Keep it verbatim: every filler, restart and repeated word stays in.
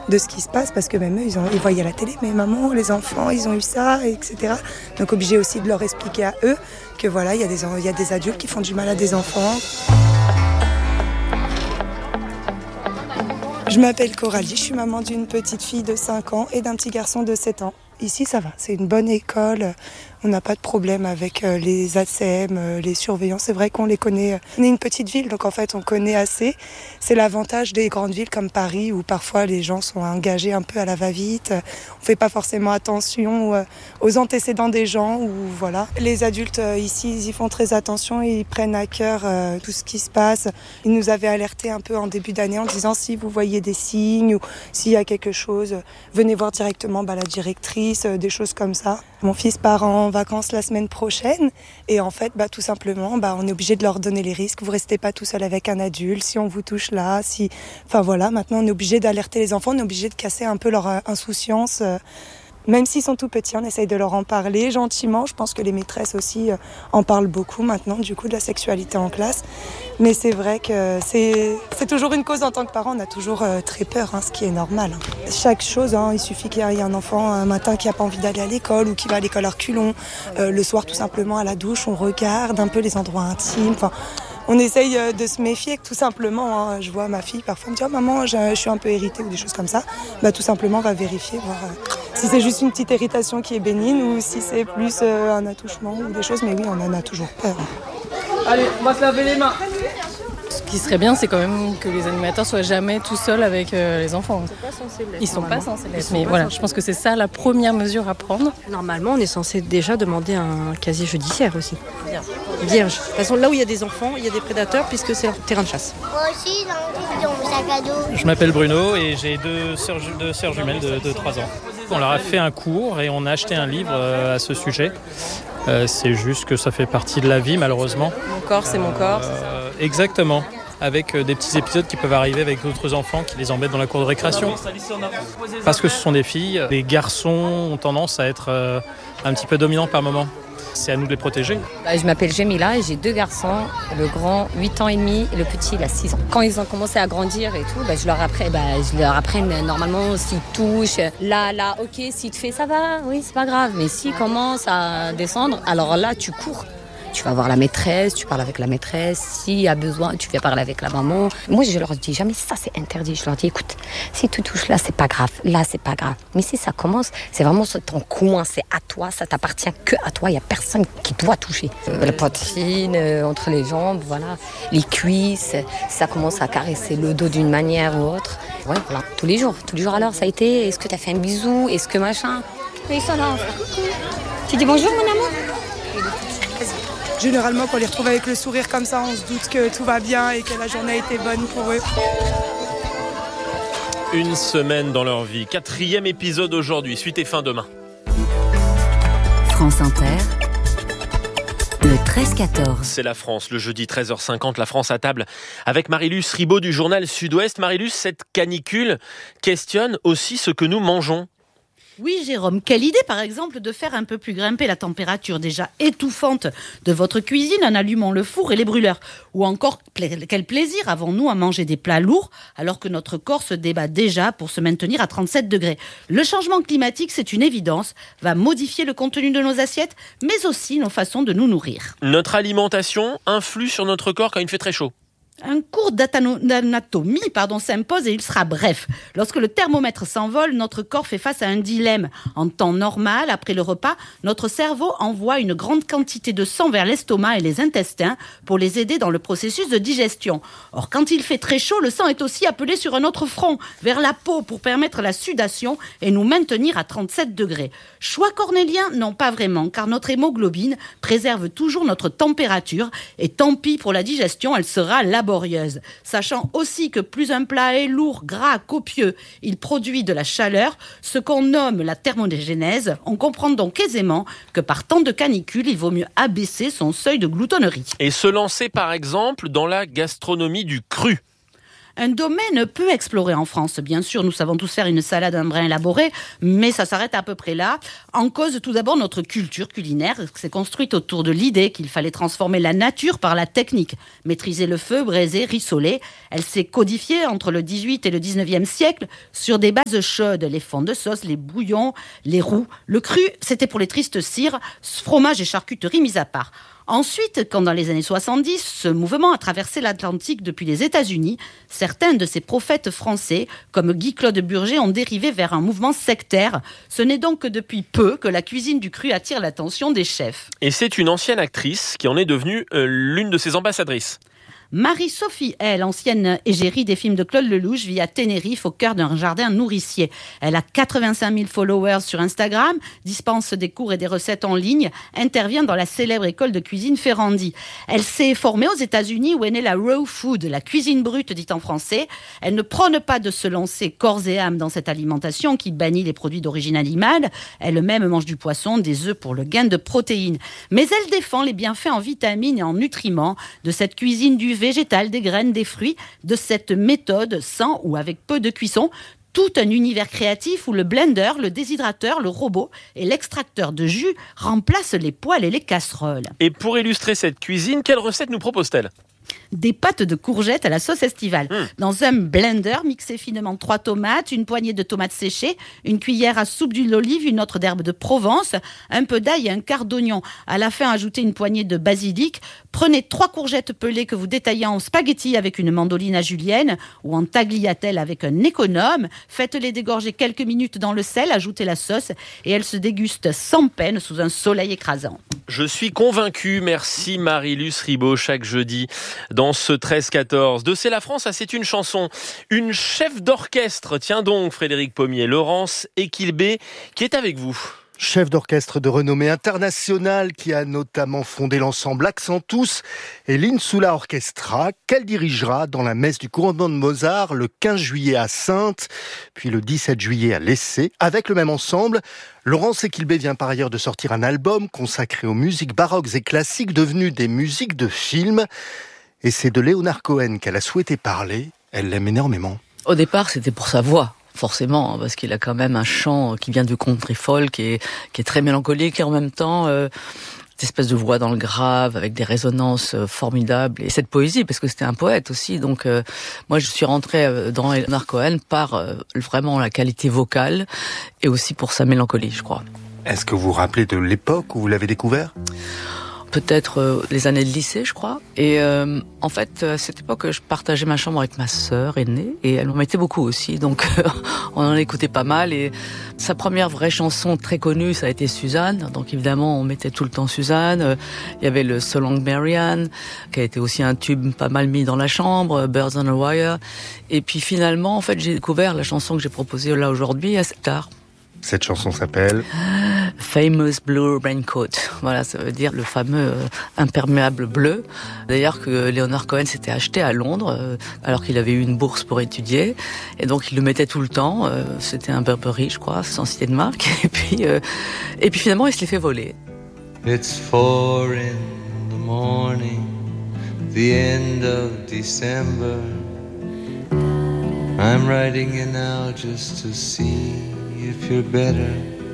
de ce qui se passe, parce que même eux, ils, ont, ils voyaient à la télé, mais maman, les enfants, ils ont eu ça, et cetera. Donc obligé aussi de leur expliquer à eux que voilà, il y a des, il y a des adultes qui font du mal à des enfants. Je m'appelle Coralie, je suis maman d'une petite fille de cinq ans et d'un petit garçon de sept ans. Ici, ça va, c'est une bonne école. On n'a pas de problème avec les A C M, les surveillants. C'est vrai qu'on les connaît. On est une petite ville, donc en fait, on connaît assez. C'est l'avantage des grandes villes comme Paris, où parfois les gens sont engagés un peu à la va-vite. On ne fait pas forcément attention aux antécédents des gens. Ou voilà. Les adultes ici, ils y font très attention et ils prennent à cœur tout ce qui se passe. Ils nous avaient alertés un peu en début d'année en disant si vous voyez des signes ou s'il y a quelque chose, venez voir directement bah, la directrice, des choses comme ça. Mon fils part en vacances la semaine prochaine et en fait, bah, tout simplement, bah, on est obligé de leur donner les risques. Vous restez pas tout seul avec un adulte. Si on vous touche là, si, enfin voilà, maintenant on est obligé d'alerter les enfants, on est obligé de casser un peu leur euh, insouciance. Euh, Même s'ils sont tout petits, on essaye de leur en parler gentiment. Je pense que les maîtresses aussi euh, en parlent beaucoup maintenant, du coup, de la sexualité en classe. Mais c'est vrai que c'est, c'est toujours une cause en tant que parent. On a toujours euh, très peur, hein, ce qui est normal. Hein. Chaque chose, hein, il suffit qu'il y ait un enfant un matin qui n'a pas envie d'aller à l'école ou qui va à l'école à reculons. Euh, le soir, tout simplement, à la douche, on regarde un peu les endroits intimes. Enfin, on essaye de se méfier, tout simplement. Hein. Je vois ma fille parfois me dire « Maman, je, je suis un peu irritée » ou des choses comme ça. Bah, tout simplement, on va vérifier, voir euh, si c'est juste une petite irritation qui est bénigne ou si c'est plus euh, un attouchement ou des choses. Mais oui, on en a toujours peur. Allez, on va se laver les mains. Ce qui serait bien, c'est quand même que les animateurs soient jamais tout seuls avec euh, les enfants. Ils sont pas censés l'être. Ils sont pas censés l'être. Mais voilà, je pense que c'est ça la première mesure à prendre. Normalement, on est censé déjà demander un casier judiciaire aussi. Vierge. Vierge. De toute façon, là où il y a des enfants, il y a des prédateurs puisque c'est leur terrain de chasse. Moi aussi, dans mon sac à dos. Je m'appelle Bruno et j'ai deux sœurs, deux sœurs jumelles de, de trois ans. On leur a fait un cours et on a acheté un livre à ce sujet. Euh, c'est juste que ça fait partie de la vie, malheureusement. Mon corps, c'est mon corps. Euh, exactement. Avec des petits épisodes qui peuvent arriver avec d'autres enfants qui les embêtent dans la cour de récréation. Parce que ce sont des filles, les garçons ont tendance à être euh, un petit peu dominants par moment. C'est à nous de les protéger. Bah, je m'appelle Jemila et j'ai deux garçons, le grand huit ans et demi et le petit il a six ans. Quand ils ont commencé à grandir et tout, bah, je leur apprends, bah, je leur apprends normalement s'ils touchent, là, là, ok, s'il te fait ça va, oui c'est pas grave, mais s'il commence à descendre, alors là tu cours. Tu vas voir la maîtresse, tu parles avec la maîtresse, s'il y a besoin, tu viens parler avec la maman. Moi, je leur dis jamais ça, c'est interdit. Je leur dis, écoute, si tu touches là, c'est pas grave. Là, c'est pas grave. Mais si ça commence, c'est vraiment ton coin, c'est à toi, ça t'appartient que à toi. Il y a personne qui doit toucher. Euh, la poitrine, euh, entre les jambes, voilà, les cuisses. Ça commence à caresser le dos d'une manière ou autre. Ouais, voilà, tous les jours, tous les jours. Alors, ça a été, est-ce que t'as fait un bisou, est-ce que machin. Mais ils sont là. Tu dis bonjour, mon amour. Généralement, quand on les retrouve avec le sourire comme ça, on se doute que tout va bien et que la journée a été bonne pour eux. Une semaine dans leur vie. Quatrième épisode aujourd'hui. Suite et fin demain. France Inter. Le treize quatorze. C'est la France, le jeudi treize heures cinquante, la France à table avec Marie-Luce Ribaud du journal Sud-Ouest. Marie-Luce, cette canicule questionne aussi ce que nous mangeons. Oui, Jérôme, quelle idée, par exemple, de faire un peu plus grimper la température déjà étouffante de votre cuisine en allumant le four et les brûleurs. Ou encore, quel plaisir avons-nous à manger des plats lourds alors que notre corps se débat déjà pour se maintenir à trente-sept degrés. Le changement climatique, c'est une évidence, va modifier le contenu de nos assiettes, mais aussi nos façons de nous nourrir. Notre alimentation influe sur notre corps quand il fait très chaud. Un cours d'anatomie pardon, s'impose et il sera bref. Lorsque le thermomètre s'envole, notre corps fait face à un dilemme. En temps normal, après le repas, notre cerveau envoie une grande quantité de sang vers l'estomac et les intestins pour les aider dans le processus de digestion. Or, quand il fait très chaud, le sang est aussi appelé sur un autre front, vers la peau, pour permettre la sudation et nous maintenir à trente-sept degrés. Choix cornélien ? Non, pas vraiment, car notre hémoglobine préserve toujours notre température et tant pis pour la digestion, elle sera laborieuse. Sachant aussi que plus un plat est lourd, gras, copieux, il produit de la chaleur, ce qu'on nomme la thermogénèse. On comprend donc aisément que par temps de canicule, il vaut mieux abaisser son seuil de gloutonnerie. Et se lancer par exemple dans la gastronomie du cru. Un domaine peu exploré en France. Bien sûr, nous savons tous faire une salade un brin élaborée, mais ça s'arrête à peu près là. En cause, tout d'abord, notre culture culinaire s'est construite autour de l'idée qu'il fallait transformer la nature par la technique. Maîtriser le feu, braiser, rissoler. Elle s'est codifiée entre le dix-huitième et le dix-neuvième siècle sur des bases chaudes. Les fonds de sauce, les bouillons, les roux. Le cru, c'était pour les tristes cires, fromage et charcuterie mis à part. Ensuite, quand dans les années soixante-dix, ce mouvement a traversé l'Atlantique depuis les États-Unis, certains de ces prophètes français, comme Guy-Claude Burger, ont dérivé vers un mouvement sectaire. Ce n'est donc que depuis peu que la cuisine du cru attire l'attention des chefs. Et c'est une ancienne actrice qui en est devenue euh, l'une de ses ambassadrices. Marie-Sophie Hay, l'ancienne égérie des films de Claude Lelouch, vit à Tenerife, au cœur d'un jardin nourricier. Elle a quatre-vingt-cinq mille followers sur Instagram, dispense des cours et des recettes en ligne, intervient dans la célèbre école de cuisine Ferrandi. Elle s'est formée aux États-Unis où est née la raw food, la cuisine brute dite en français. Elle ne prône pas de se lancer corps et âme dans cette alimentation qui bannit les produits d'origine animale. Elle-même mange du poisson, des œufs pour le gain de protéines. Mais elle défend les bienfaits en vitamines et en nutriments de cette cuisine du végétal, des graines, des fruits, de cette méthode sans ou avec peu de cuisson. Tout un univers créatif où le blender, le déshydrateur, le robot et l'extracteur de jus remplacent les poêles et les casseroles. Et pour illustrer cette cuisine, quelle recette nous propose-t-elle ? Des pâtes de courgettes à la sauce estivale. Mmh. Dans un blender, mixez finement trois tomates, une poignée de tomates séchées, une cuillère à soupe d'huile d'olive, une autre d'herbe de Provence, un peu d'ail et un quart d'oignon. À la fin, ajoutez une poignée de basilic. Prenez trois courgettes pelées que vous détaillez en spaghetti avec une mandoline à julienne ou en tagliatelle avec un économe. Faites-les dégorger quelques minutes dans le sel, ajoutez la sauce et elle se déguste sans peine sous un soleil écrasant. Je suis convaincu, merci Marie-Luce Ribaud, chaque jeudi dans ce treize quatorze. De C'est la France à C'est une chanson. Une chef d'orchestre, tiens donc Frédéric Pommier, Laurence Equilbé, qui est avec vous. Chef d'orchestre de renommée internationale qui a notamment fondé l'ensemble Accentus et l'Insula Orchestra, qu'elle dirigera dans la messe du couronnement de Mozart le quinze juillet à Saintes, puis le dix-sept juillet à Lessé. Avec le même ensemble, Laurence Equilbé vient par ailleurs de sortir un album consacré aux musiques baroques et classiques devenues des musiques de films. Et c'est de Leonard Cohen qu'elle a souhaité parler. Elle l'aime énormément. Au départ, c'était pour sa voix. Forcément, parce qu'il a quand même un chant qui vient du country folk, qui est, qui est très mélancolique et en même temps, euh, cette espèce de voix dans le grave, avec des résonances formidables. Et cette poésie, parce que c'était un poète aussi. Donc, euh, moi, je suis rentrée dans Leonard Cohen par euh, vraiment la qualité vocale et aussi pour sa mélancolie, je crois. Est-ce que vous vous rappelez de l'époque où vous l'avez découvert ? Peut-être euh, les années de lycée, je crois. Et euh, en fait, à cette époque, je partageais ma chambre avec ma sœur aînée, et elle m'en mettait beaucoup aussi, donc euh, on en écoutait pas mal. Et sa première vraie chanson très connue, ça a été Suzanne. Donc évidemment, on mettait tout le temps Suzanne. Il y avait le So Long Marianne, qui a été aussi un tube pas mal mis dans la chambre, Birds on a Wire. Et puis finalement, en fait, j'ai découvert la chanson que j'ai proposée là aujourd'hui, assez tard. Cette chanson s'appelle Famous Blue Raincoat. Voilà, ça veut dire le fameux euh, imperméable bleu. D'ailleurs que Leonard Cohen s'était acheté à Londres euh, alors qu'il avait eu une bourse pour étudier, et donc il le mettait tout le temps. Euh, c'était un Burberry, je crois, sans citer de marque. Et puis, euh, et puis finalement, il se l'est fait voler. It's four in the morning, the end of December. I'm writing you now just to see if you're better.